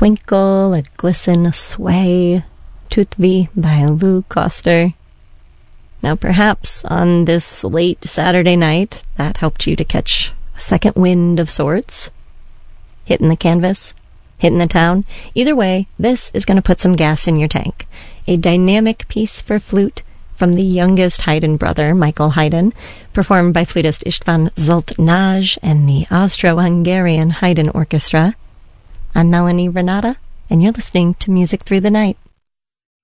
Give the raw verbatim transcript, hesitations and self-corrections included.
Twinkle, a Glisten, a Sway, Toute Vie by Lou Coster. Now perhaps on this late Saturday night, that helped you to catch a second wind of sorts. Hitting the canvas, hitting the town. Either way, this is going to put some gas in your tank. A dynamic piece for flute from the youngest Haydn brother, Michael Haydn, performed by flutist István Zsoltnaj and the Austro-Hungarian Haydn Orchestra. I'm Melanie Renata, and you're listening to Music Through the Night.